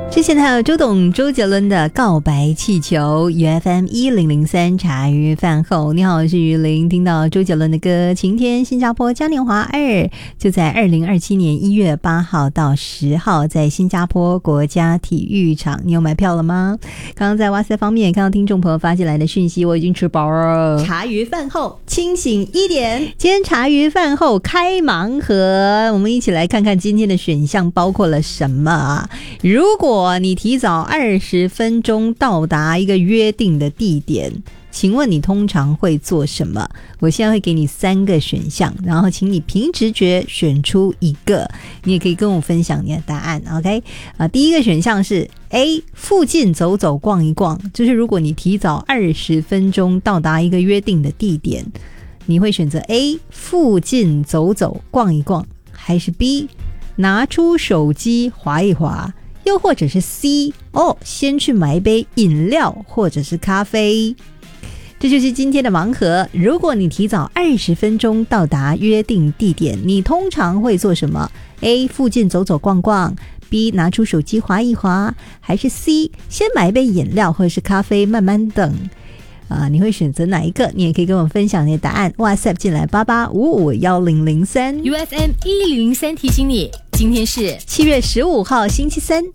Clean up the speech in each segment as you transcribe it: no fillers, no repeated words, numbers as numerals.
之前还有周董周杰伦的告白气球，UFM 1003茶余饭后，你好，我是于林。听到周杰伦的歌《晴天新加坡嘉年华2》，就在2027年1月8号到10号在新加坡国家体育场，你有买票了吗？刚刚在哇塞方面看到听众朋友发进来的讯息，我已经吃饱了。茶余饭后清醒1点，今天茶余饭后开盲盒，我们一起来看看今天的选项包括了什么啊？如果你提早20分钟到达一个约定的地点，请问你通常会做什么？我现在会给你3个选项，然后请你凭直觉选出一个，你也可以跟我分享你的答案 OK 第一个选项是 A 附近走走逛一逛，就是如果你提早20分钟到达一个约定的地点，你会选择 A 附近走走逛一逛，还是 B 拿出手机滑一滑，又或者是 C 先去买一杯饮料或者是咖啡。这就是今天的盲盒，如果你提早20分钟到达约定地点，你通常会做什么？ A 附近走走逛逛， B 拿出手机滑一滑，还是 C 先买一杯饮料或者是咖啡慢慢等你会选择哪一个？你也可以跟我分享你的答案。WhatsApp 进来88551003 UFM 1003提醒你，今天是 7月15号星期三。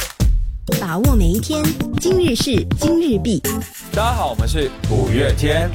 把握每一天，今日事今日毕。 大家好，我们是五月天。